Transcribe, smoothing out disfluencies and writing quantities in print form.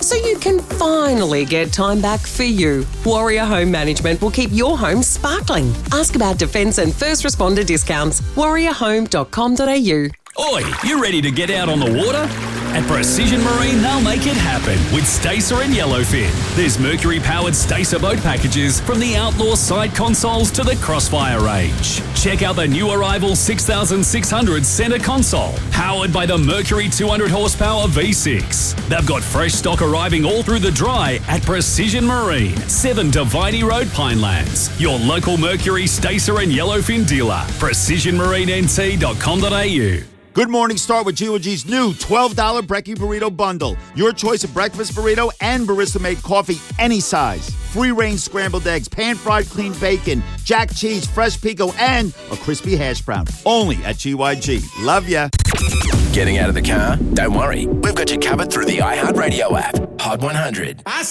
so you can finally get time back for you. Warrior Home Management will keep your home sparkling. Ask about defence and first responder discounts. warriorhome.com.au. Oi, you ready to get out on the water? At Precision Marine, they'll make it happen with Stacer and Yellowfin. There's Mercury-powered Stacer boat packages from the Outlaw side consoles to the Crossfire range. Check out the new arrival 6600 centre console, powered by the Mercury 200 horsepower V6. They've got fresh stock arriving all through the dry at Precision Marine, 7 Diviney Road, Pinelands. Your local Mercury, Stacer and Yellowfin dealer. PrecisionMarineNT.com.au. Good morning, start with G.O.G's new $12 Brekkie Burrito Bundle. Your choice of breakfast burrito and barista-made coffee, any size. Free-range scrambled eggs, pan-fried clean bacon, jack cheese, fresh pico, and a crispy hash brown. Only at GYG. Love ya. Getting out of the car? Don't worry. We've got you covered through the iHeartRadio app. Hot 100.